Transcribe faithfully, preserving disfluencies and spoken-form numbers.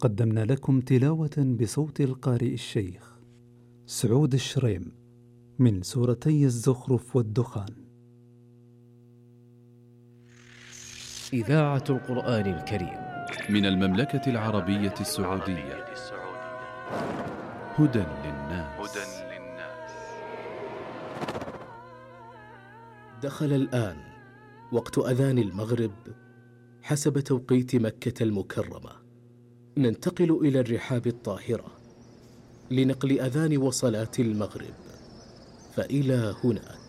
قدمنا لكم تلاوة بصوت القارئ الشيخ سعود الشريم من سورتي الزخرف والدخان. إذاعة القرآن الكريم من المملكة العربية السعودية. هدى للناس. دخل الآن وقت أذان المغرب حسب توقيت مكة المكرمة. ننتقل إلى الرحاب الطاهرة لنقل أذان وصلاة المغرب، فإلى هناك.